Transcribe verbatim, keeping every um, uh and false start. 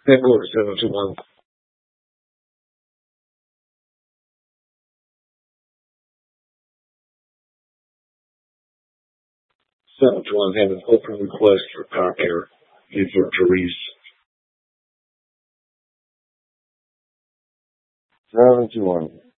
Network seven two one. seven two one have an open request for car care. These are Therese. seven two one.